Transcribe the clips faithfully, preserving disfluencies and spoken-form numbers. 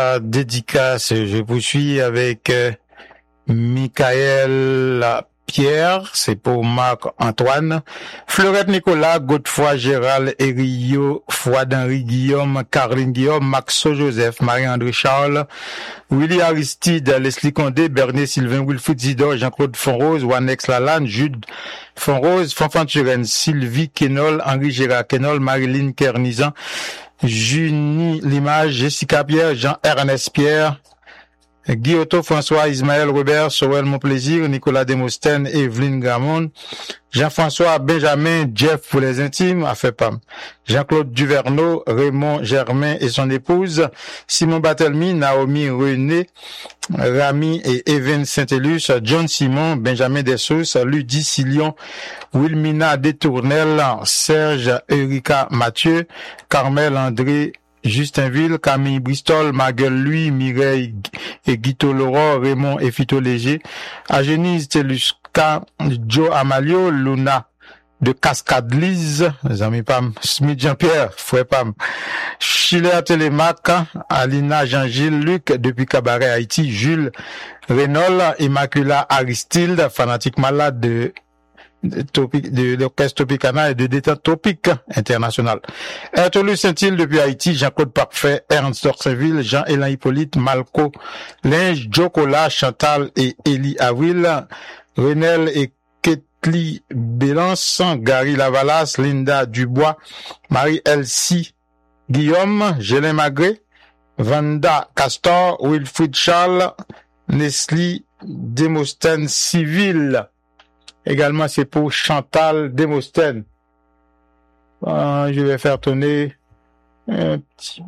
dédicace, je poursuis avec euh, Michael Pierre, c'est pour Marc-Antoine, Fleurette Nicolas, Godefroy Gérald, Erio, Froid-Henri Guillaume, Caroline Guillaume, Maxo Joseph, Marie-André Charles, Willy Aristide, Leslie Condé, Bernier Sylvain, Wilfried Zidor, Jean-Claude Fonrose, Wanex Lalanne, Jude Fonrose, Fanfan Turenne, Sylvie Kenol, Henri Gérard Kenol, Marilyn Kernizan, Junie Limage, Jessica Pierre, Jean-Ernest Pierre, Guillotot, François, Ismaël, Robert, Sorel, Mon Plaisir, Nicolas Demostène, Evelyne Gramond, Jean-François, Benjamin, Jeff pour les intimes, a fait pas. Jean-Claude Duverneau, Raymond Germain et son épouse, Simon Barthelmy, Naomi René, Rami et Evan Saint-Élus, John Simon, Benjamin Dessous, Ludie Silion, Wilmina Détournel, Serge Erika Mathieu, Carmel André Justinville, Camille Bristol, Maguel Louis, Mireille et Guito Laurent, Raymond et Fito Léger, Agénise Telusca, Joe Amalio, Luna de Cascade Lise, les amis Pam, Smith Jean-Pierre, Fouet Pam, Chilea Télémac, Alina Jean-Gilles, Luc depuis Cabaret Haïti, Jules Renault, Immacula Aristide, fanatique malade de de, topic, de l'orchestre Tropicana et de détente Tropique International. Ertolus Saint-Île depuis Haïti, Jean-Claude Parfait, Ernst Dorceville, Jean-Élan Hippolyte, Malco, Linge, Jocola, Chantal et Élie Avril, Renel et Ketli Bélance, Gary Lavalas, Linda Dubois, Marie-Elsie Guillaume, Gélin Magré, Vanda Castor, Wilfried Charles, Nestlé Demostène Civil. Également, c'est pour Chantal Demostène. Euh, je vais faire tourner un petit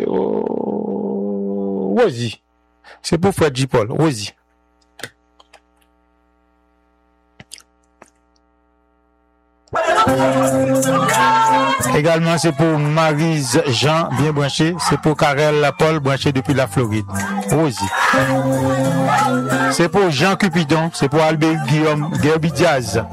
boléro. Rosie. C'est pour Freddy Paul. Rosie. Également, c'est pour Maryse Jean, bien branché. C'est pour Karel Paul, branché depuis la Floride. Rosie. C'est pour Jean Cupidon. C'est pour Albert Guillaume, Gerby Diaz.